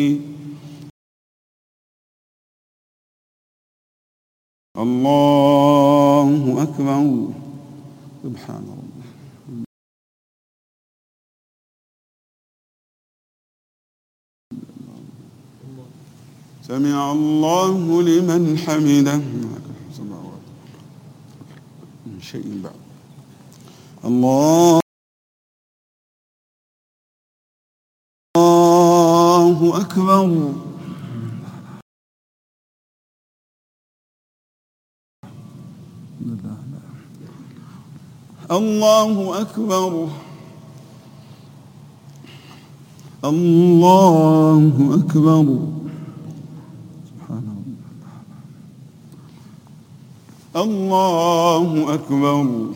الله أكبر. سبحان الله. سمع الله لمن حمده. من شيء بعد. الله أكبر. الله أكبر. الله أكبر. سبحان الله. الله أكبر.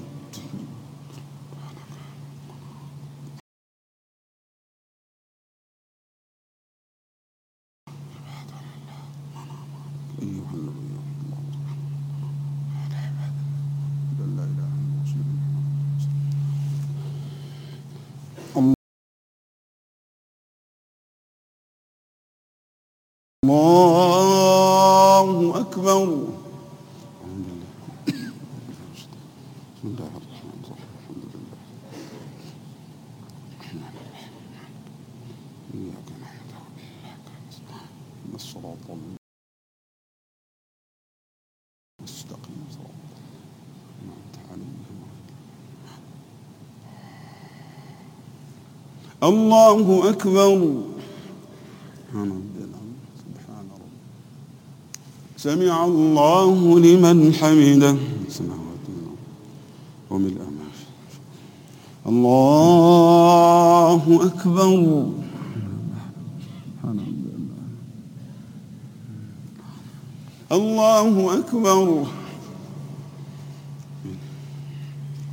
الله أكبر. بسم الله الرحمن الرحيم. الحمد لله. إياك نعبد وإياك نستعين. الصراط المستقيم صراط أنعمت عليهم. الله أكبر. سبحان ربي. سمع الله لمن حمده. سماوات وملء ما فيه. الله أكبر. الله أكبر.